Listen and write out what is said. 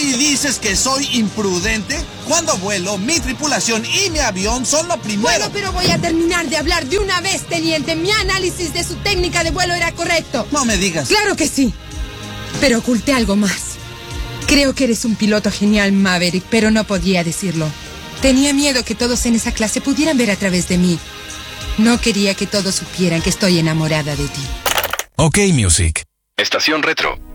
¿Y dices que soy imprudente? Cuando vuelo, mi tripulación y mi avión son lo primero. Bueno, pero voy a terminar de hablar de una vez, teniente. Mi análisis de su técnica de vuelo era correcto. No me digas. Claro que sí. Pero oculté algo más. Creo que eres un piloto genial, Maverick, pero no podía decirlo. Tenía miedo que todos en esa clase pudieran ver a través de mí. No quería que todos supieran que estoy enamorada de ti. OK Music. Estación Retro.